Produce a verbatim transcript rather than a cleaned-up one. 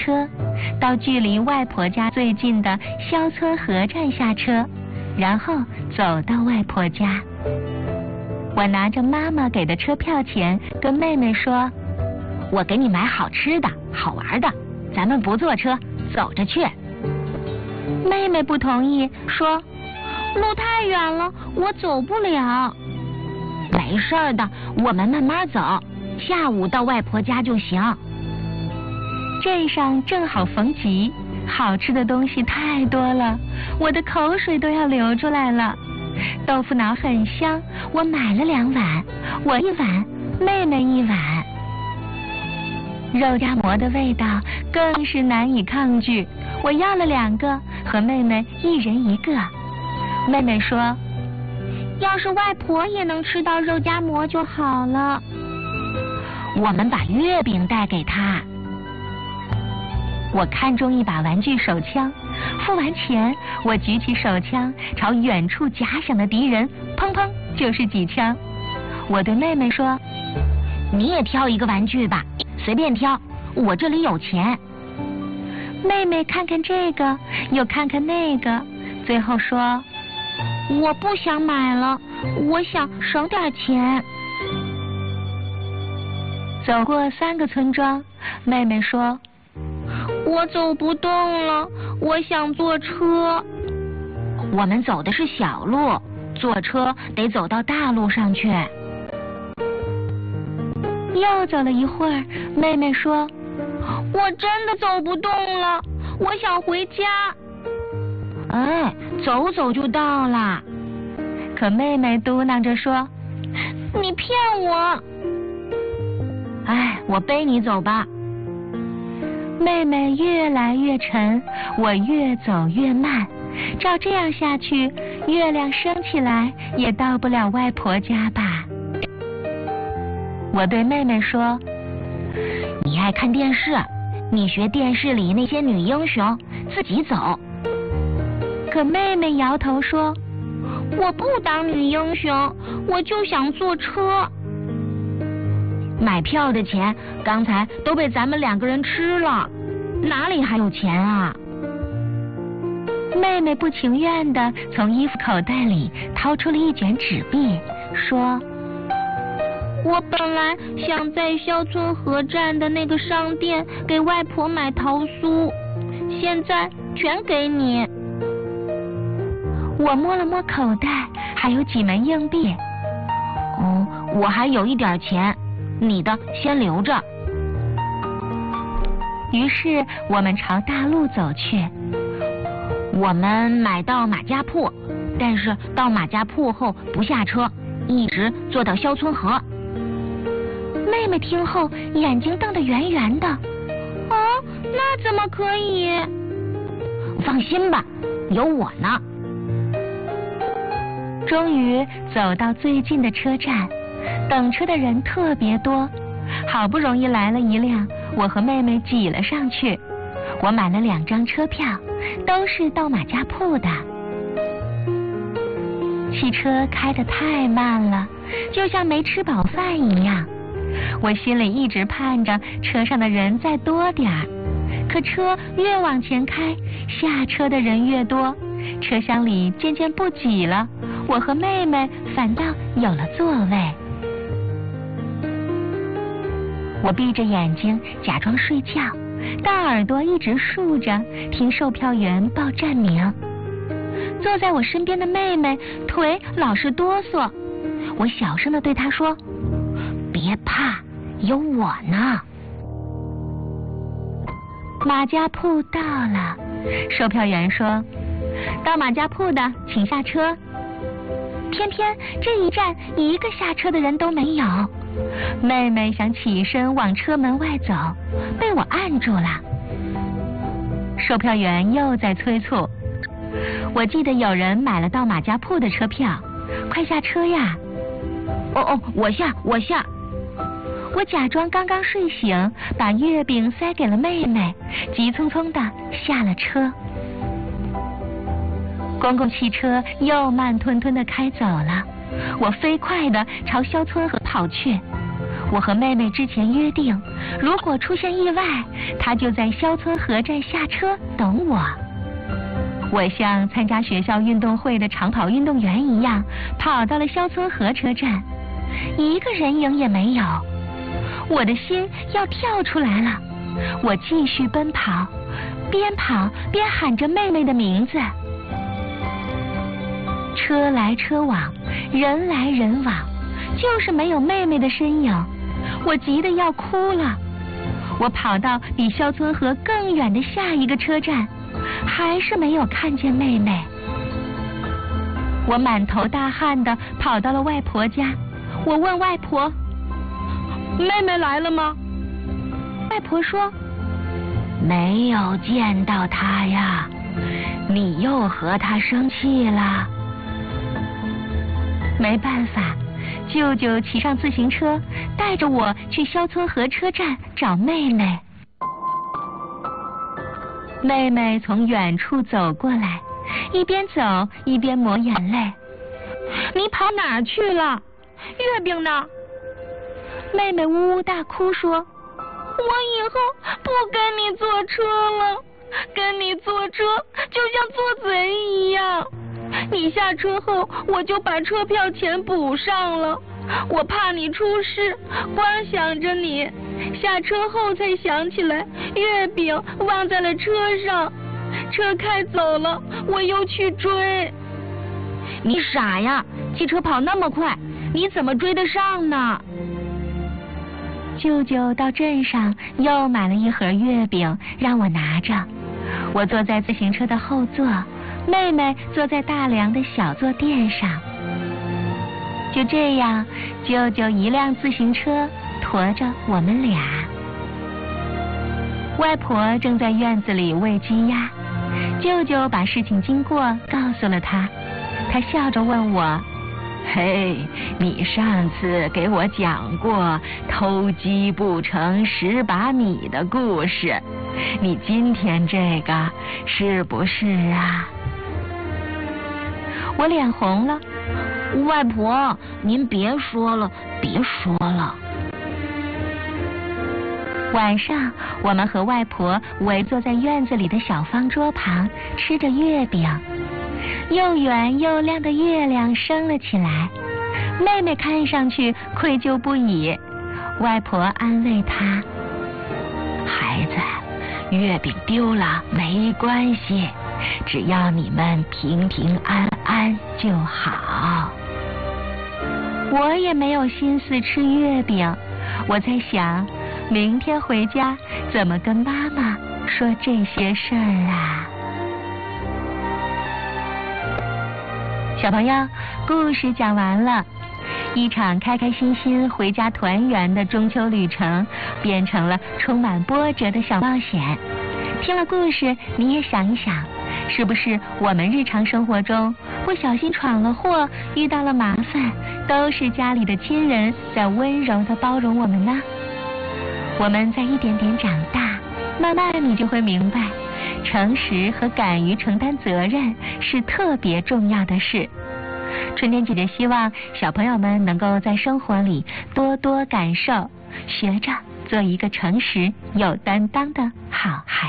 车，到距离外婆家最近的肖村河站下车，然后走到外婆家。我拿着妈妈给的车票钱，跟妹妹说：“我给你买好吃的、好玩的，咱们不坐车，走着去。”妹妹不同意，说：“路太远了，我走不了。”没事的，我们慢慢走，下午到外婆家就行。镇上正好逢集，好吃的东西太多了，我的口水都要流出来了。豆腐脑很香，我买了两碗，我一碗，妹妹一碗。肉夹馍的味道更是难以抗拒，我要了两个，和妹妹一人一个。妹妹说：“要是外婆也能吃到肉夹馍就好了。”我们把月饼带给她。我看中一把玩具手枪，付完钱，我举起手枪朝远处假想的敌人砰砰就是几枪。我对妹妹说：“你也挑一个玩具吧，随便挑，我这里有钱。”妹妹看看这个，又看看那个，最后说：“我不想买了，我想省点钱。”走过三个村庄，妹妹说：“我走不动了，我想坐车。”我们走的是小路，坐车得走到大路上去。又走了一会儿，妹妹说：“我真的走不动了，我想回家。”哎，走走就到了。可妹妹嘟囔着说：“你骗我。”哎，我背你走吧。妹妹越来越沉，我越走越慢。照这样下去，月亮升起来也到不了外婆家吧。我对妹妹说：“你爱看电视，你学电视里那些女英雄，自己走。”可妹妹摇头说：“我不当女英雄，我就想坐车。”买票的钱刚才都被咱们两个人吃了，哪里还有钱啊？妹妹不情愿地从衣服口袋里掏出了一卷纸币，说：“我本来想在肖村河站的那个商店给外婆买桃酥，现在全给你。”我摸了摸口袋，还有几枚硬币。嗯，我还有一点钱，你的先留着。于是我们朝大路走去。我们买到马家铺，但是到马家铺后不下车，一直坐到肖村河。妹妹听后眼睛瞪得圆圆的。哦，那怎么可以？放心吧，有我呢。终于走到最近的车站，等车的人特别多，好不容易来了一辆，我和妹妹挤了上去。我买了两张车票，都是到马家铺的。汽车开得太慢了，就像没吃饱饭一样。我心里一直盼着车上的人再多点儿，可车越往前开，下车的人越多，车厢里渐渐不挤了，我和妹妹反倒有了座位。我闭着眼睛假装睡觉，大耳朵一直竖着，听售票员报站名。坐在我身边的妹妹腿老是哆嗦，我小声地对她说：“别怕，有我呢。”马家铺到了，售票员说：“到马家铺的请下车。”偏偏这一站一个下车的人都没有。妹妹想起身往车门外走，被我按住了。售票员又在催促：“我记得有人买了到马家铺的车票，快下车呀！”哦哦，我下，我下。我假装刚刚睡醒，把月饼塞给了妹妹，急匆匆地下了车。公共汽车又慢吞吞地开走了，我飞快地朝肖村河跑去。 我和妹妹之前约定，如果出现意外，她就在萧村河站下车等我。我像参加学校运动会的长跑运动员一样，跑到了萧村河车站，一个人影也没有。我的心要跳出来了，我继续奔跑，边跑边喊着妹妹的名字。车来车往，人来人往，就是没有妹妹的身影，我急得要哭了。我跑到比萧村河更远的下一个车站，还是没有看见妹妹。我满头大汗地跑到了外婆家，我问外婆：“妹妹来了吗？”外婆说：“没有见到她呀，你又和她生气了。”没办法，舅舅骑上自行车，带着我去萧村河车站找妹妹。妹妹从远处走过来，一边走一边抹眼泪。“你跑哪去了？月饼呢？”妹妹呜呜大哭说：“我以后不跟你坐车了，跟你坐车就像做贼一样。你下车后，我就把车票钱补上了。我怕你出事，光想着你，下车后才想起来月饼忘在了车上。车开走了，我又去追。”“你傻呀，汽车跑那么快，你怎么追得上呢？”舅舅到镇上又买了一盒月饼让我拿着，我坐在自行车的后座，妹妹坐在大梁的小坐垫上。就这样，舅舅一辆自行车驮着我们俩。外婆正在院子里喂鸡鸭，舅舅把事情经过告诉了她。她笑着问我：“嘿，你上次给我讲过偷鸡不成蚀把米的故事，你今天这个是不是啊？”我脸红了。“外婆，您别说了，别说了。”晚上，我们和外婆围坐在院子里的小方桌旁，吃着月饼。又圆又亮的月亮升了起来，妹妹看上去愧疚不已。外婆安慰她：“孩子，月饼丢了没关系，只要你们平平安安就好。”我也没有心思吃月饼，我在想，明天回家怎么跟妈妈说这些事儿啊？小朋友，故事讲完了，一场开开心心回家团圆的中秋旅程，变成了充满波折的小冒险。听了故事，你也想一想，是不是我们日常生活中不小心闯了祸，遇到了麻烦，都是家里的亲人在温柔地包容我们呢？我们在一点点长大，慢慢你就会明白，诚实和敢于承担责任是特别重要的事。春天姐姐希望小朋友们能够在生活里多多感受，学着做一个诚实有担当的好孩子。